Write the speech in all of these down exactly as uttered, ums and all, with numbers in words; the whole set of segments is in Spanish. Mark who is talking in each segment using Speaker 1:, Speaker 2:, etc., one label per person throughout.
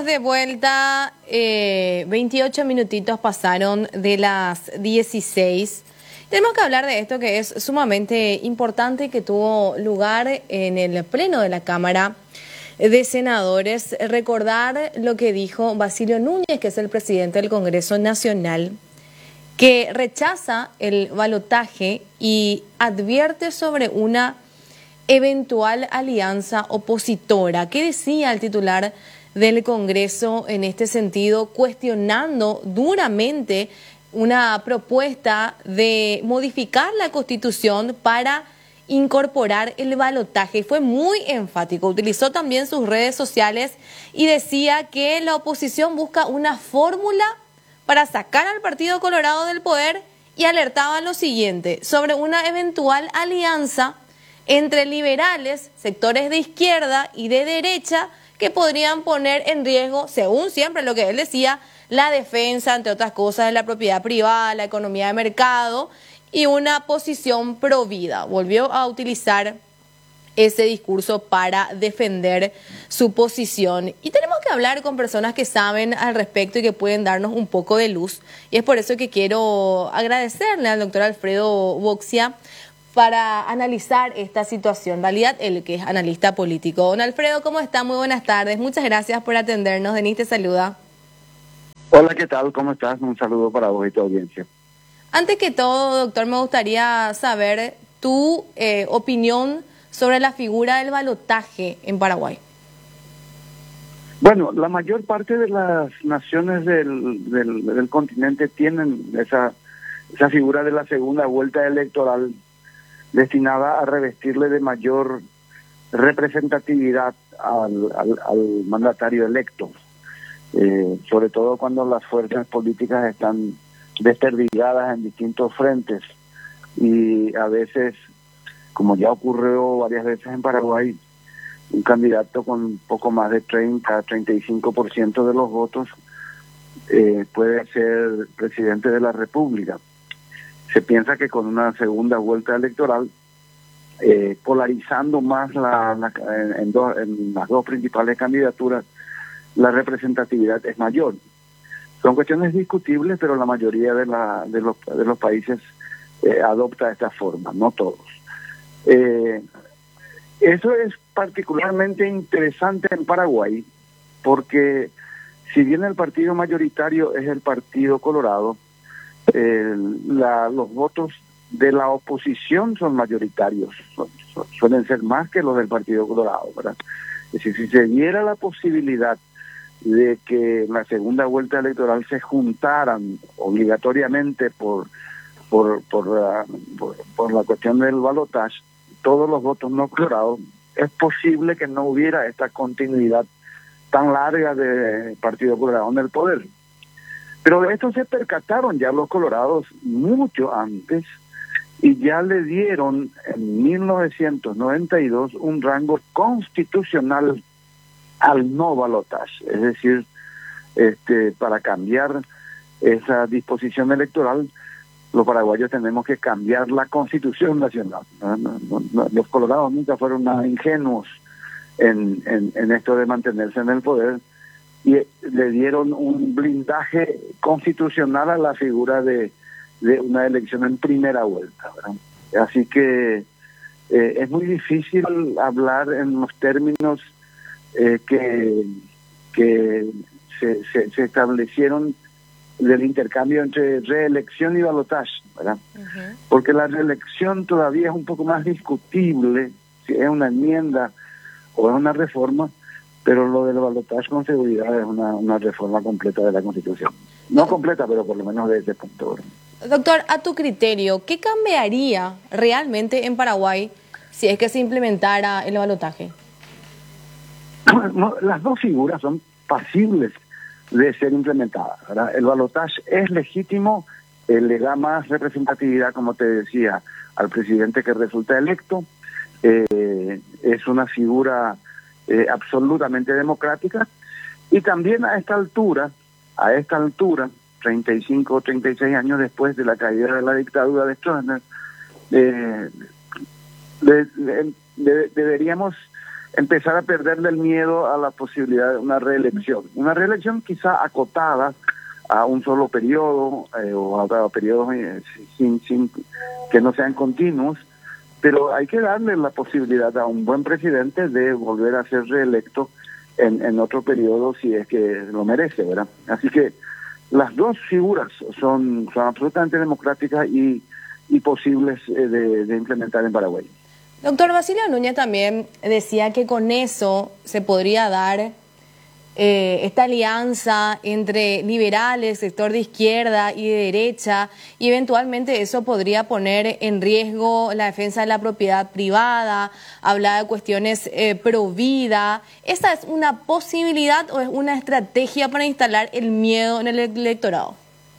Speaker 1: de vuelta, eh, veintiocho minutitos pasaron de las dieciséis. Tenemos que hablar de esto que es sumamente importante, que tuvo lugar en el pleno de la Cámara de Senadores. Recordar lo que dijo Basilio Núñez, que es el presidente del Congreso Nacional, que rechaza el balotaje y advierte sobre una eventual alianza opositora. ¿Qué decía el titular del Congreso en este sentido, cuestionando duramente una propuesta de modificar la Constitución para incorporar el balotaje? Fue muy enfático, utilizó también sus redes sociales y decía que la oposición busca una fórmula para sacar al Partido Colorado del poder y alertaba lo siguiente sobre una eventual alianza entre liberales, sectores de izquierda y de derecha, que podrían poner en riesgo, según siempre lo que él decía, la defensa, entre otras cosas, de la propiedad privada, la economía de mercado y una posición pro vida. Volvió a utilizar ese discurso para defender su posición. Y tenemos que hablar con personas que saben al respecto y que pueden darnos un poco de luz. Y es por eso que quiero agradecerle al doctor Alfredo Boxia para analizar esta situación. En realidad, él que es analista político. Don Alfredo, ¿cómo está? Muy buenas tardes. Muchas gracias por atendernos. Denis te saluda.
Speaker 2: Hola, ¿qué tal? ¿Cómo estás? Un saludo para vos y tu audiencia.
Speaker 1: Antes que todo, doctor, me gustaría saber tu eh, opinión sobre la figura del balotaje en Paraguay.
Speaker 2: Bueno, la mayor parte de las naciones del, del, del continente tienen esa, esa figura de la segunda vuelta electoral destinada a revestirle de mayor representatividad al, al, al mandatario electo, eh, sobre todo cuando las fuerzas políticas están desperdigadas en distintos frentes y a veces, como ya ocurrió varias veces en Paraguay, un candidato con poco más de treinta, treinta y cinco por ciento de los votos eh, puede ser presidente de la República. Se piensa que con una segunda vuelta electoral, eh, polarizando más la, la, en, en, do, en las dos principales candidaturas, la representatividad es mayor. Son cuestiones discutibles, pero la mayoría de, la, de, los, de los países eh, adopta esta forma, no todos. Eh, eso es particularmente interesante en Paraguay, porque si bien el partido mayoritario es el Partido Colorado, eh, la, los votos de la oposición son mayoritarios, son, son, suelen ser más que los del Partido Colorado, ¿verdad? Es decir, si se diera la posibilidad de que en la segunda vuelta electoral se juntaran obligatoriamente por por por, uh, por, por la cuestión del balotaje, todos los votos no colorados, es posible que no hubiera esta continuidad tan larga de Partido Colorado en el poder. Pero de esto se percataron ya los colorados mucho antes y ya le dieron en mil novecientos noventa y dos un rango constitucional al no balotaje, es decir, este para cambiar esa disposición electoral, los paraguayos tenemos que cambiar la Constitución Nacional. No, no, no, los colorados nunca fueron nada ingenuos en, en, en esto de mantenerse en el poder y le dieron un blindaje constitucional a la figura de, de una elección en primera vuelta, ¿verdad? Así que eh, es muy difícil hablar en los términos eh, que, que se, se, se establecieron del intercambio entre reelección y balotaje, ¿verdad? Uh-huh. Porque la reelección todavía es un poco más discutible, si es una enmienda o es una reforma, pero lo del balotaje con seguridad es una, una reforma completa de la Constitución. No completa, pero por lo menos de ese punto, ¿verdad?
Speaker 1: Doctor, a tu criterio, ¿qué cambiaría realmente en Paraguay si es que se implementara el balotaje?
Speaker 2: No, las dos figuras son pasibles de ser implementadas, ¿verdad? El balotaje es legítimo, eh, le da más representatividad, como te decía, al presidente que resulta electo, eh, es una figura eh, absolutamente democrática, y también a esta altura, a esta altura, treinta y cinco o treinta y seis años después de la caída de la dictadura de Stroessner, eh, de, de, de, deberíamos empezar a perderle el miedo a la posibilidad de una reelección. Una reelección quizá acotada a un solo periodo eh, o a periodos eh, sin, sin, que no sean continuos, pero hay que darle la posibilidad a un buen presidente de volver a ser reelecto en, en otro periodo si es que lo merece, ¿verdad? Así que las dos figuras son, son absolutamente democráticas y, y posibles eh, de, de implementar en Paraguay.
Speaker 1: Doctor Basilio Núñez también decía que con eso se podría dar eh, esta alianza entre liberales, sector de izquierda y de derecha, y eventualmente eso podría poner en riesgo la defensa de la propiedad privada, hablar de cuestiones eh, pro vida. ¿Esa es una posibilidad o es una estrategia para instalar el miedo en el electorado?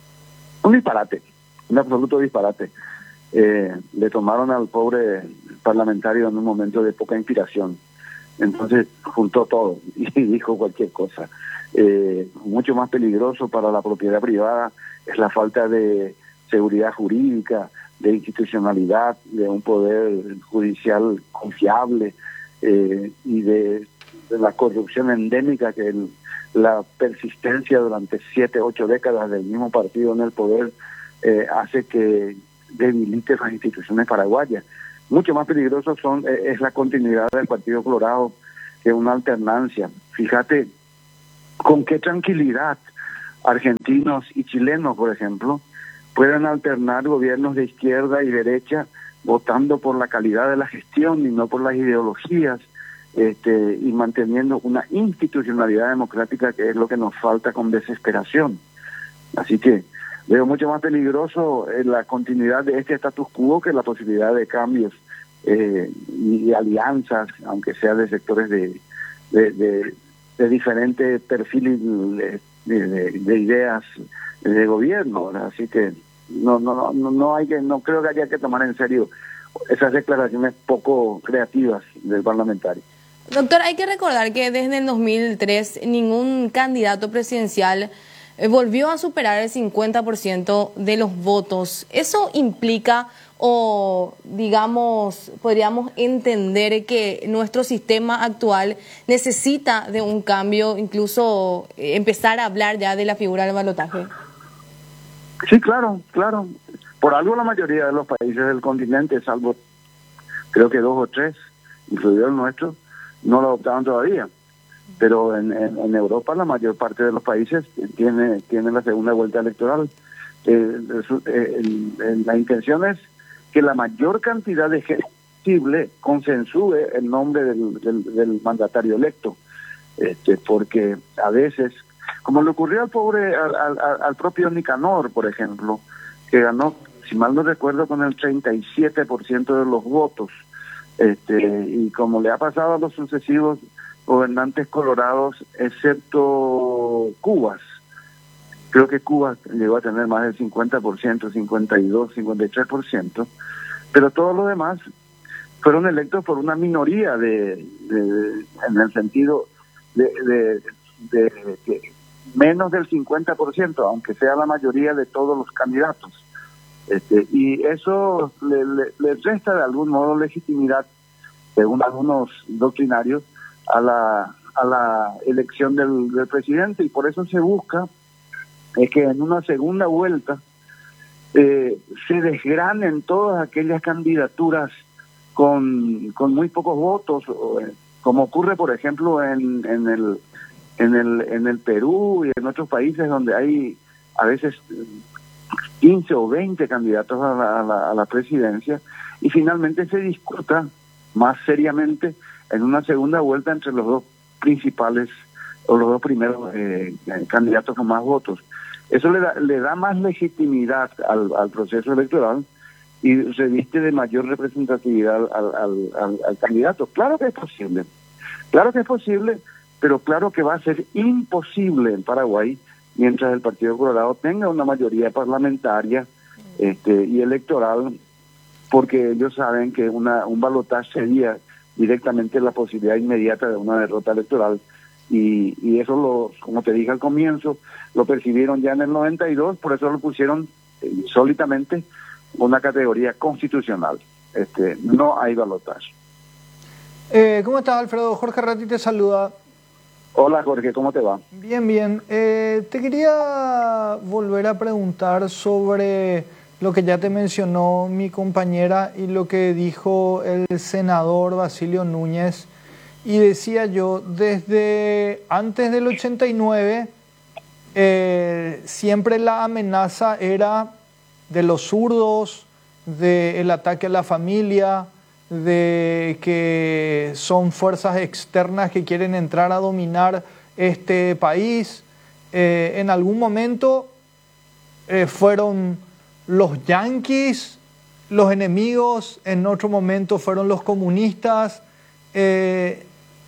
Speaker 2: Un disparate, un absoluto disparate. Eh, le tomaron al pobre parlamentario en un momento de poca inspiración. Entonces juntó todo y dijo cualquier cosa. Eh, mucho más peligroso para la propiedad privada es la falta de seguridad jurídica, de institucionalidad, de un poder judicial confiable eh, y de, de la corrupción endémica que el, la persistencia durante siete, ocho décadas del mismo partido en el poder eh, hace que debilite las instituciones paraguayas. Mucho más peligroso son eh, es la continuidad del Partido Colorado que una alternancia. Fíjate con qué tranquilidad argentinos y chilenos, por ejemplo, pueden alternar gobiernos de izquierda y derecha votando por la calidad de la gestión y no por las ideologías, este, y manteniendo una institucionalidad democrática que es lo que nos falta con desesperación. Así que veo mucho más peligroso eh, la continuidad de este status quo que la posibilidad de cambios eh, y, y alianzas, aunque sea de sectores de, de, de, de diferentes perfiles de, de, de ideas de gobierno, ¿verdad? Así que no, no, no, no hay que, no creo que haya que tomar en serio esas declaraciones poco creativas del parlamentario.
Speaker 1: Doctor, hay que recordar que desde el dos mil tres ningún candidato presidencial volvió a superar el cincuenta por ciento de los votos. ¿Eso implica o, digamos, podríamos entender que nuestro sistema actual necesita de un cambio, incluso empezar a hablar ya de la figura del balotaje?
Speaker 2: Sí, claro, claro. Por algo la mayoría de los países del continente, salvo creo que dos o tres, incluido el nuestro, no lo adoptaron todavía. Pero en, en, en Europa la mayor parte de los países tiene, tiene la segunda vuelta electoral. Eh, eh, el, el, la intención es que la mayor cantidad de gente posible consensúe el nombre del, del, del mandatario electo, este, porque a veces, como le ocurrió al pobre, al, al, al propio Nicanor, por ejemplo, que ganó, si mal no recuerdo, con el treinta y siete por ciento de los votos, este, y como le ha pasado a los sucesivos gobernantes colorados, excepto Cubas. Creo que Cuba llegó a tener más del cincuenta por ciento, cincuenta y dos, cincuenta y tres por ciento, pero todos los demás fueron electos por una minoría de, de, de en el sentido de, de, de, de menos del cincuenta por ciento, aunque sea la mayoría de todos los candidatos. Este, y eso le, le, le resta de algún modo legitimidad, según algunos doctrinarios, a la a la elección del, del presidente, y por eso se busca es que en una segunda vuelta eh, se desgranen todas aquellas candidaturas con, con muy pocos votos, como ocurre por ejemplo en, en el en el en el Perú y en otros países donde hay a veces quince o veinte candidatos a la, a la, a la presidencia, y finalmente se discuta más seriamente en una segunda vuelta entre los dos principales o los dos primeros eh, candidatos con más votos. Eso le da, le da más legitimidad al, al proceso electoral y reviste de mayor representatividad al, al, al, al candidato. Claro que es posible, claro que es posible, pero claro que va a ser imposible en Paraguay mientras el Partido Colorado tenga una mayoría parlamentaria este, y electoral, porque ellos saben que una un balotaje sería directamente la posibilidad inmediata de una derrota electoral, y, y eso, lo, como te dije al comienzo, lo percibieron ya en el noventa y dos, por eso lo pusieron eh, insólitamente una categoría constitucional. Este, no hay balotaje.
Speaker 3: Eh, ¿Cómo estás, Alfredo? Jorge Ratti te saluda.
Speaker 2: Hola, Jorge, ¿cómo te va?
Speaker 3: Bien, bien. Eh, te quería volver a preguntar sobre lo que ya te mencionó mi compañera y lo que dijo el senador Basilio Núñez. Y decía yo, desde antes del ochenta y nueve, eh, siempre la amenaza era de los zurdos, del ataque a la familia, de que son fuerzas externas que quieren entrar a dominar este país. Eh, en algún momento eh, fueron los yanquis los enemigos, en otro momento fueron los comunistas. Eh,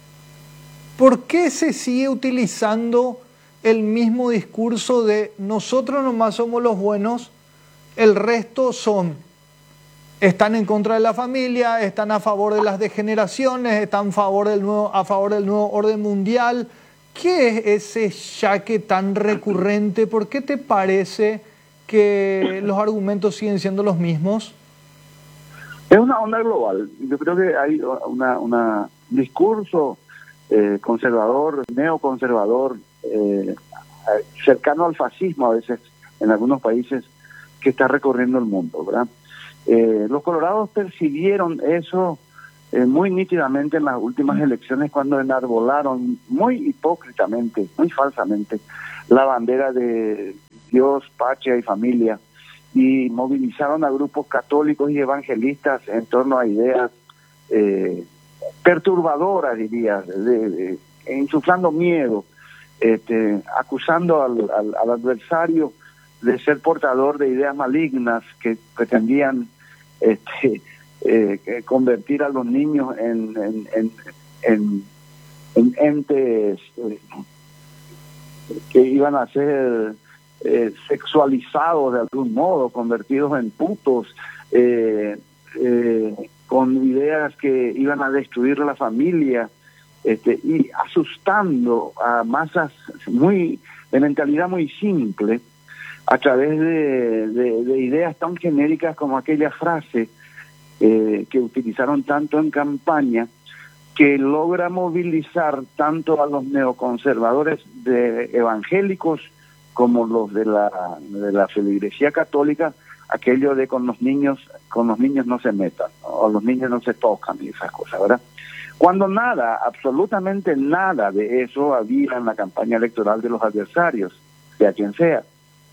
Speaker 3: ¿Por qué se sigue utilizando el mismo discurso de nosotros nomás somos los buenos, el resto son, están en contra de la familia, están a favor de las degeneraciones, están a favor del nuevo, a favor del nuevo orden mundial? ¿Qué es ese yaque tan recurrente? ¿Por qué te parece que los argumentos siguen siendo los mismos?
Speaker 2: Es una onda global. Yo creo que hay una, una discurso eh, conservador, neoconservador, eh, cercano al fascismo a veces en algunos países, que está recorriendo el mundo, ¿verdad? Eh, los colorados percibieron eso eh, muy nítidamente en las últimas elecciones, cuando enarbolaron muy hipócritamente, muy falsamente, la bandera de Dios, patria y familia, y movilizaron a grupos católicos y evangelistas en torno a ideas eh, perturbadoras, diría, de, de, insuflando miedo, este, acusando al, al, al adversario de ser portador de ideas malignas que pretendían este, eh, convertir a los niños en, en, en, en, en entes eh, que iban a ser eh, sexualizados de algún modo, convertidos en putos, eh, eh, con ideas que iban a destruir la familia, este, y asustando a masas muy de mentalidad muy simple, a través de, de, de ideas tan genéricas como aquella frase eh, que utilizaron tanto en campaña, que logra movilizar tanto a los neoconservadores de evangélicos como los de la de la feligresía católica, aquello de con los niños con los niños no se metan, ¿no? O los niños no se tocan y esas cosas, ¿verdad? Cuando nada, absolutamente nada de eso había en la campaña electoral de los adversarios, sea quien sea.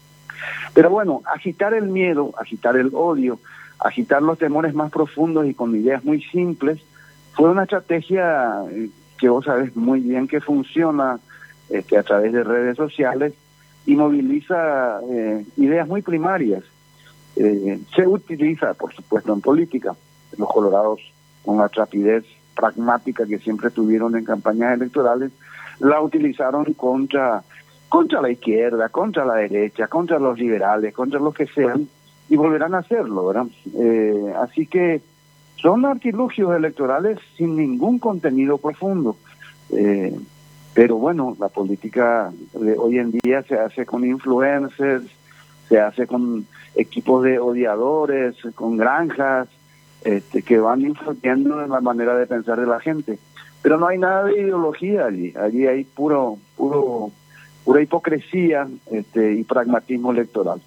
Speaker 2: Pero bueno, agitar el miedo, agitar el odio, agitar los temores más profundos y con ideas muy simples, fue una estrategia que vos sabés muy bien que funciona este, a través de redes sociales y moviliza eh, ideas muy primarias. Eh, se utiliza, por supuesto, en política. Los colorados, con la rapidez pragmática que siempre tuvieron en campañas electorales, la utilizaron contra... contra la izquierda, contra la derecha, contra los liberales, contra los que sean, y volverán a hacerlo, ¿verdad? Eh, así que son artilugios electorales sin ningún contenido profundo. Eh, pero bueno, la política de hoy en día se hace con influencers, se hace con equipos de odiadores, con granjas, este, que van influyendo en la manera de pensar de la gente. Pero no hay nada de ideología allí, allí hay puro, puro... pura hipocresía este, y pragmatismo electoral.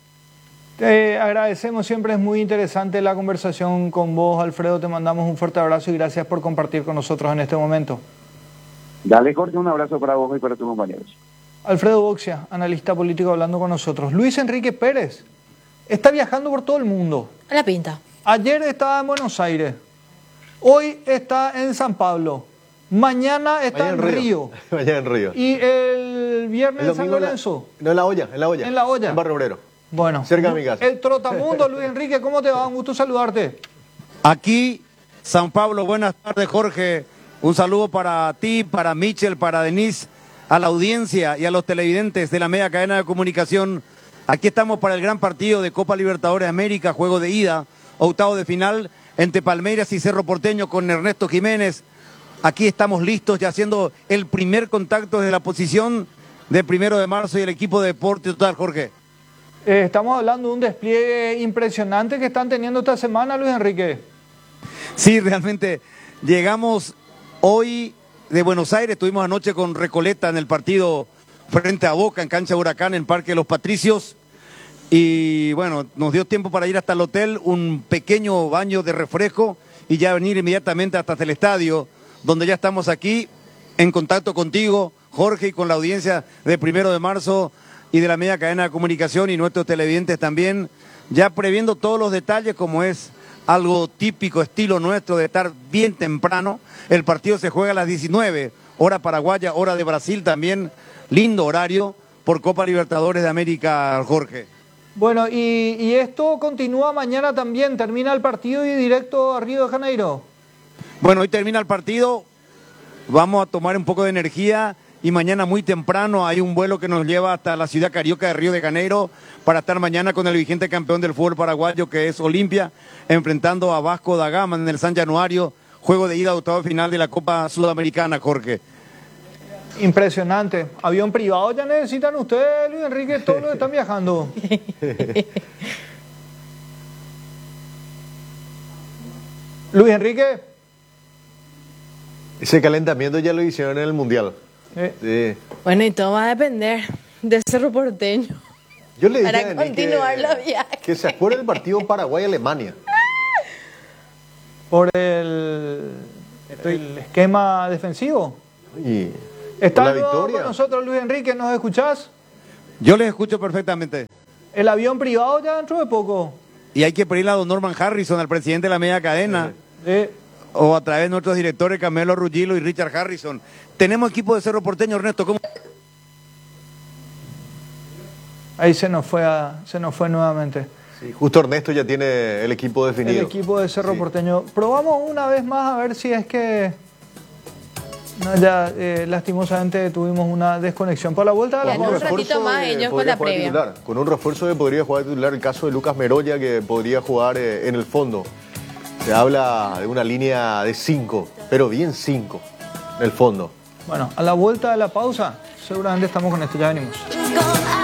Speaker 3: Te agradecemos, siempre es muy interesante la conversación con vos, Alfredo. Te mandamos un fuerte abrazo y gracias por compartir con nosotros en este momento.
Speaker 2: Dale, Jorge, un abrazo para vos y para tus compañeros.
Speaker 3: Alfredo Boxia, analista político, hablando con nosotros. Luis Enrique Pérez está viajando por todo el mundo.
Speaker 1: A la pinta.
Speaker 3: Ayer estaba en Buenos Aires, hoy está en San Pablo, mañana está
Speaker 4: Mañana
Speaker 3: en
Speaker 4: en
Speaker 3: Río.
Speaker 4: Río. Mañana en Río.
Speaker 3: Y el viernes
Speaker 4: El
Speaker 3: en San
Speaker 4: domingo en la-
Speaker 3: Lorenzo.
Speaker 4: No, en la olla, en la olla.
Speaker 3: En la olla.
Speaker 4: En Barrio Obrero.
Speaker 3: Bueno,
Speaker 4: Cerca de mi casa.
Speaker 3: el trotamundo, Luis Enrique, ¿cómo te va? Un gusto saludarte.
Speaker 5: Aquí, San Pablo, buenas tardes, Jorge. Un saludo para ti, para Michel, para Denise, a la audiencia y a los televidentes de la media cadena de comunicación. Aquí estamos para el gran partido de Copa Libertadores de América, juego de ida, octavo de final, entre Palmeiras y Cerro Porteño con Ernesto Jiménez. Aquí estamos listos ya haciendo el primer contacto desde la posición de primero de marzo y el equipo de Deporte Total, Jorge.
Speaker 3: Eh, estamos hablando de un despliegue impresionante que están teniendo esta semana, Luis Enrique.
Speaker 5: Sí, realmente llegamos Hoy de Buenos Aires estuvimos anoche con Recoleta en el partido frente a Boca en cancha de Huracán en Parque de los Patricios. Y bueno, nos dio tiempo para ir hasta el hotel, un pequeño baño de refresco y ya venir inmediatamente hasta el estadio, donde ya estamos aquí en contacto contigo, Jorge, y con la audiencia de Primero de Marzo y de la media cadena de comunicación y nuestros televidentes también, ya previendo todos los detalles, como es algo típico, estilo nuestro, de estar bien temprano. El partido se juega a las diecinueve, hora paraguaya, hora de Brasil también, lindo horario por Copa Libertadores de América, Jorge.
Speaker 3: Bueno, y, y esto continúa mañana también, termina el partido y directo a Río de Janeiro.
Speaker 5: Bueno, hoy termina el partido, vamos a tomar un poco de energía y mañana muy temprano hay un vuelo que nos lleva hasta la ciudad carioca de Río de Janeiro para estar mañana con el vigente campeón del fútbol paraguayo, que es Olimpia, enfrentando a Vasco da Gama en el San Januario, juego de ida a octavo final de la Copa Sudamericana, Jorge.
Speaker 3: Impresionante. Avión privado ya necesitan ustedes, Luis Enrique, todos los que están viajando. Luis Enrique.
Speaker 4: Ese calentamiento ya lo hicieron en el Mundial.
Speaker 3: Eh.
Speaker 4: Sí.
Speaker 1: Bueno, y todo va a depender de Cerro Porteño.
Speaker 4: Yo le dije
Speaker 1: Para
Speaker 4: a Denis
Speaker 1: continuar
Speaker 4: que,
Speaker 1: los viajes.
Speaker 4: que se acuerde del partido Paraguay-Alemania.
Speaker 3: Por el, el esquema defensivo.
Speaker 4: Y
Speaker 3: Está
Speaker 4: la
Speaker 3: de nuevo
Speaker 4: victoria.
Speaker 3: con nosotros, Luis Enrique, ¿nos escuchás?
Speaker 5: Yo les escucho perfectamente.
Speaker 3: El avión privado ya dentro de poco.
Speaker 5: Y hay que pedirle a don Norman Harrison, al presidente de la media cadena,
Speaker 3: Eh,
Speaker 5: o a través de nuestros directores Camelo Ruggilo y Richard Harrison. Tenemos equipo de Cerro Porteño, Ernesto, ¿cómo?
Speaker 3: ahí se nos fue a, se nos fue nuevamente.
Speaker 4: Sí, justo Ernesto ya tiene el equipo definido.
Speaker 3: El equipo de Cerro
Speaker 4: Sí.
Speaker 3: Porteño. Probamos una vez más a ver si es que... No, ya eh, lastimosamente tuvimos una desconexión. Por la vuelta de la
Speaker 1: Ya, en un
Speaker 3: pausa.
Speaker 1: ratito más
Speaker 4: de-
Speaker 1: ellos con
Speaker 4: podría
Speaker 1: la
Speaker 4: jugar
Speaker 1: previa.
Speaker 4: titular. Con un refuerzo que podría jugar titular el caso de Lucas Meroya, que podría jugar eh, en el fondo. Se habla de una línea de cinco, pero bien cinco en el fondo.
Speaker 3: Bueno, a la vuelta de la pausa, seguramente estamos con esto. Ya venimos.